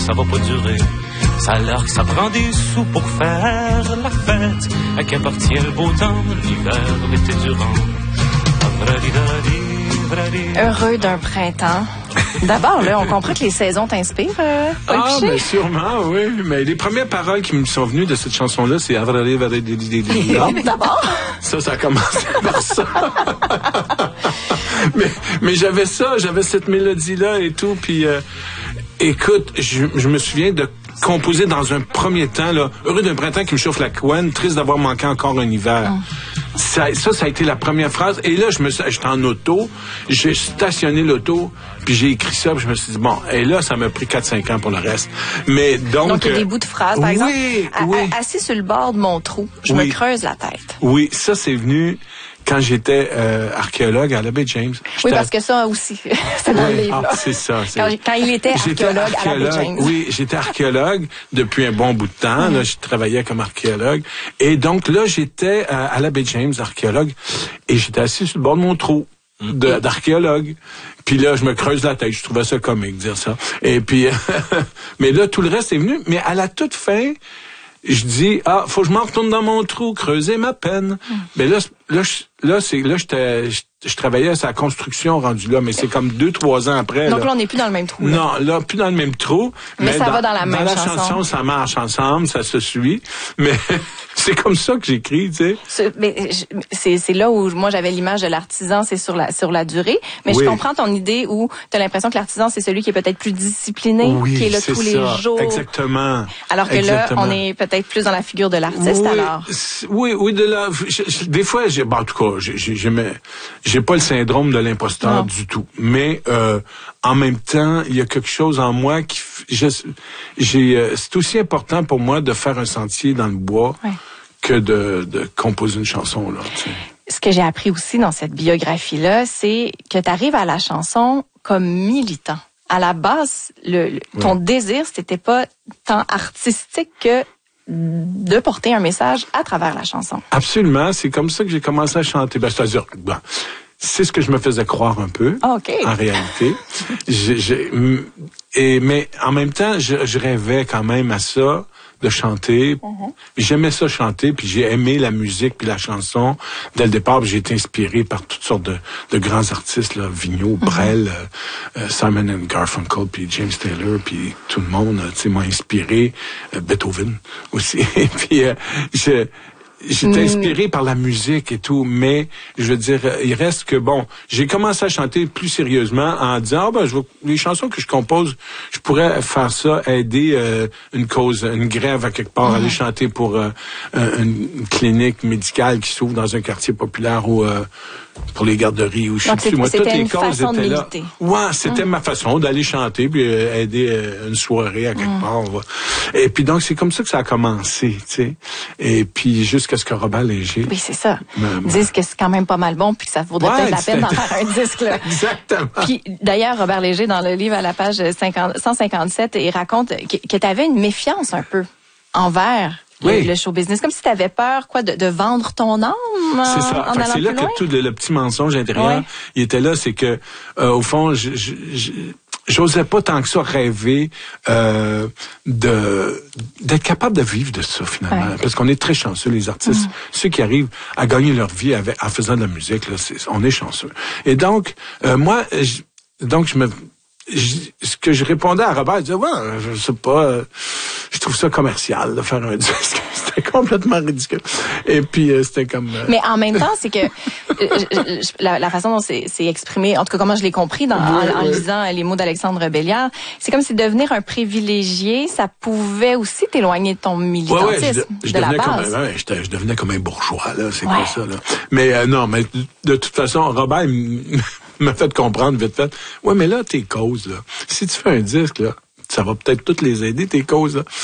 ça va pas durer. Ça a l'air que ça prend des sous pour faire la fête. À qui appartient le beau temps, l'hiver, l'été durant. Heureux d'un printemps. D'abord, là, on comprend que les saisons t'inspirent, Paul Piché. Mais sûrement, oui. Mais les premières paroles qui me sont venues de cette chanson-là, c'est D'abord. Ça a commencé par ça. mais j'avais cette mélodie-là et tout, puis écoute, je me souviens de composer dans un premier temps, là, heureux d'un printemps qui me chauffe la couenne, triste d'avoir manqué encore un hiver. Ça a été la première phrase. Et là, j'étais en auto, j'ai stationné l'auto, puis j'ai écrit ça, puis je me suis dit, bon, et là, ça m'a pris 4-5 ans pour le reste. Mais donc il y a des bouts de phrases, par exemple. Oui. Assis sur le bord de mon trou, je me creuse la tête. Oui, ça, c'est venu quand j'étais archéologue à la baie James. Oui, parce que ça aussi, c'est dans le livre. C'est ça. Quand il était archéologue à la baie James. Oui, j'étais archéologue depuis un bon bout de temps. Là, je travaillais comme archéologue. Et donc là, j'étais à la baie James, archéologue, et j'étais assis sur le bord de mon trou d'archéologue. Puis là, je me creuse la tête. Je trouvais ça comique, dire ça. Et puis, mais là, tout le reste est venu. Mais à la toute fin, je dis, faut que je m'en retourne dans mon trou, creuser ma peine. Mais là, je travaillais à sa construction rendue là, mais c'est comme 2-3 ans après. Donc là, on n'est plus dans le même trou. Non, là, plus dans le même trou. Mais ça va dans la même chanson. Dans la chanson, ça marche ensemble, ça se suit. Mais c'est comme ça que j'écris, tu sais. C'est là où moi j'avais l'image de l'artisan, c'est sur la durée. Mais je comprends ton idée où tu as l'impression que l'artisan, c'est celui qui est peut-être plus discipliné, qui est là tous les jours. Exactement. Alors que là, on est peut-être plus dans la figure de l'artiste, alors. Oui, des fois, en tout cas, j'ai pas le syndrome de l'imposteur du tout. Mais en même temps, il y a quelque chose en moi qui c'est aussi important pour moi de faire un sentier dans le bois que de composer une chanson là. Tu sais. Ce que j'ai appris aussi dans cette biographie-là, c'est que tu arrives à la chanson comme militant. À la base, ton désir, c'était pas tant artistique que de porter un message à travers la chanson. Absolument, c'est comme ça que j'ai commencé à chanter. C'est-à-dire, c'est ce que je me faisais croire un peu, en réalité. Mais en même temps, je rêvais quand même à ça, de chanter. J'aimais ça chanter, puis j'ai aimé la musique puis la chanson. Dès le départ, j'ai été inspiré par toutes sortes de grands artistes, là, Vigneault, Brel, Simon and Garfunkel, puis James Taylor, puis tout le monde, tu sais, m'a inspiré. Beethoven aussi. Et puis j'étais inspiré par la musique et tout, mais je veux dire, il reste que j'ai commencé à chanter plus sérieusement en disant, les chansons que je compose, je pourrais faire ça, aider une cause, une grève à quelque part, aller chanter pour une clinique médicale qui s'ouvre dans un quartier populaire ou pour les garderies ou je sais plus. Moi, toutes les causes étaient là. Ouais, c'était ma façon d'aller chanter puis aider une soirée à quelque part. Et puis donc c'est comme ça que ça a commencé, tu sais. Et puis jusqu'à ce que Robert Léger. Oui, c'est ça. Disent que c'est quand même pas mal bon puis que ça vaudrait peut-être la peine d'en faire un disque là. Exactement. Puis d'ailleurs Robert Léger dans le livre à la page 157, il raconte que tu avais une méfiance un peu envers le show business, comme si tu avais peur de vendre ton âme. C'est ça. C'est là que tout le petit mensonge intérieur, il était là, c'est que au fond, j'osais pas tant que ça rêver d'être capable de vivre de ça finalement, parce qu'on est très chanceux les artistes, ceux qui arrivent à gagner leur vie en faisant de la musique là, on est chanceux. Et donc moi, ce que je répondais à Robert, je disais, je sais pas, je trouve ça commercial de faire un disque. C'était complètement ridicule. Et puis, c'était comme... Mais en même temps, c'est que la façon dont c'est exprimé, en tout cas, comment je l'ai compris en lisant les mots d'Alexandre Belliard, c'est comme si devenir un privilégié, ça pouvait aussi t'éloigner de ton militantisme, je de la base. Je devenais comme un bourgeois, là, c'est pas ça, là. Mais non, mais de toute façon, Robert m'a fait comprendre vite fait. Ouais, mais là, tes causes, là, si tu fais un disque, là, ça va peut-être toutes les aider, tes causes, là.